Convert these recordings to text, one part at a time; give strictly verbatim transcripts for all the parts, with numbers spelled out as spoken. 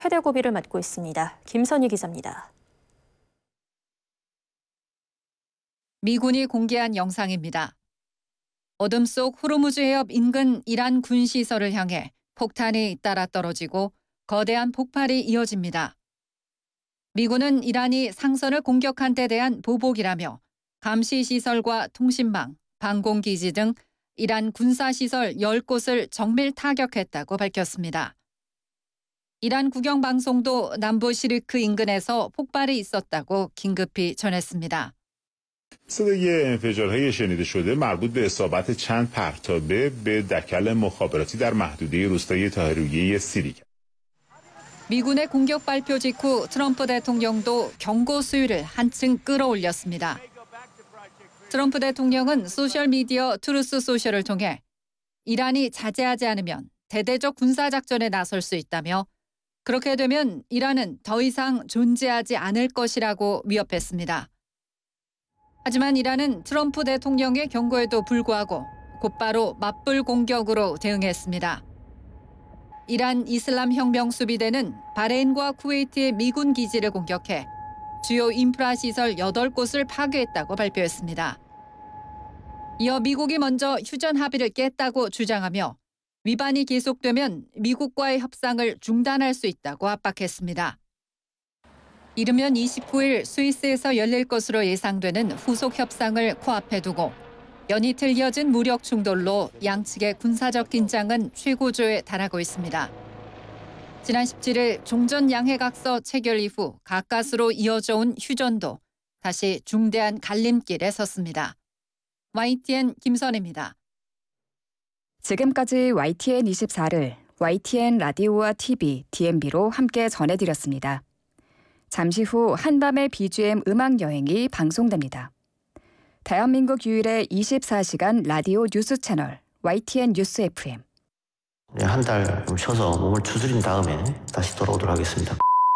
최대고비를 맞고 있습니다. 김선희 기자입니다. 미군이 공개한 영상입니다. 어둠 속 호르무즈 해협 인근 이란 군 시설을 향해 폭탄이 잇따라 떨어지고 거대한 폭발이 이어집니다. 미군은 이란이 상선을 공격한 데 대한 보복이라며 감시 시설과 통신망, 방공기지 등 이란 군사시설 열 곳을 정밀 타격했다고 밝혔습니다. 이란 국영방송도 남부 시리크 인근에서 폭발이 있었다고 긴급히 전했습니다. صدای انفجارهای شنیده شده مربوط به اصابت چند پرتابه به دکل مخابراتی در محدوده روستای طاهریه 시리아. 미군의 공격 발표 직후 트럼프 대통령도 경고 수위를 한층 끌어올렸습니다. 트럼프 대통령은 소셜미디어 트루스 소셜을 통해 이란이 자제하지 않으면 대대적 군사작전에 나설 수 있다며 그렇게 되면 이란은 더 이상 존재하지 않을 것이라고 위협했습니다. 하지만 이란은 트럼프 대통령의 경고에도 불구하고 곧바로 맞불 공격으로 대응했습니다. 이란 이슬람 혁명 수비대는 바레인과 쿠웨이트의 미군 기지를 공격해 주요 인프라 시설 여덟 곳을 파괴했다고 발표했습니다. 이어 미국이 먼저 휴전 합의를 깼다고 주장하며 위반이 계속되면 미국과의 협상을 중단할 수 있다고 압박했습니다. 이르면 이십구 일 스위스에서 열릴 것으로 예상되는 후속 협상을 코앞에 두고 연이틀 이어진 무력 충돌로 양측의 군사적 긴장은 최고조에 달하고 있습니다. 지난 십칠 일 종전 양해각서 체결 이후 가까스로 이어져 온 휴전도 다시 중대한 갈림길에 섰습니다. 와이티엔 김선희입니다. 지금까지 와이티엔 이십사를 와이티엔 라디오와 티비, 디엠비로 함께 전해드렸습니다. 잠시 후 한밤의 비지엠 음악여행이 방송됩니다. 대한민국 유일의 이십사 시간 라디오 뉴스 채널 와이티엔 뉴스 에프엠. 한 달 좀 쉬어서 몸을 추스린 다음에 다시 돌아오도록 하겠습니다.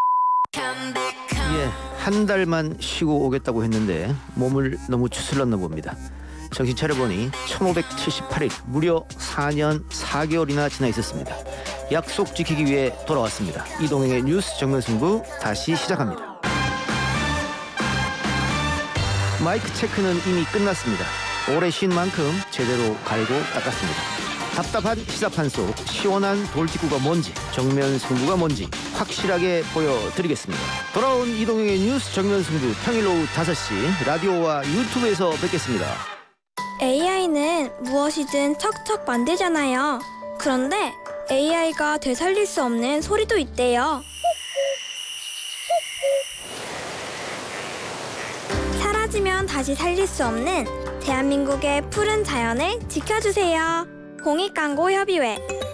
예, 한 달만 쉬고 오겠다고 했는데 몸을 너무 추슬렀나 봅니다. 정신 차려보니 천오백칠십팔 일, 무려 사 년 사 개월이나 지나 있었습니다. 약속 지키기 위해 돌아왔습니다. 이동행의 뉴스 정면 승부 다시 시작합니다. 마이크 체크는 이미 끝났습니다. 오래 쉰 만큼 제대로 갈고 닦았습니다. 답답한 시사판 속 시원한 돌직구가 뭔지, 정면 승부가 뭔지 확실하게 보여드리겠습니다. 돌아온 이동행의 뉴스 정면 승부 평일 오후 다섯 시 라디오와 유튜브에서 뵙겠습니다. 에이아이는 무엇이든 척척 만들잖아요. 그런데 에이아이가 되살릴 수 없는 소리도 있대요. 사라지면 다시 살릴 수 없는 대한민국의 푸른 자연을 지켜주세요. 공익광고협의회